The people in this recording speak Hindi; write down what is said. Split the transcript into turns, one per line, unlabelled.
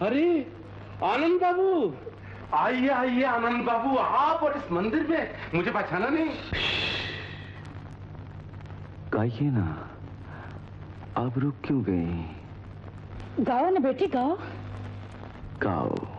अरे आनंद बाबू, आइए आइए आनंद बाबू, आप और इस मंदिर में मुझे पहचाना नहीं?
गाइए ना, आप रुक क्यों गई?
गाओ ना बेटी, गाओ
गाओ।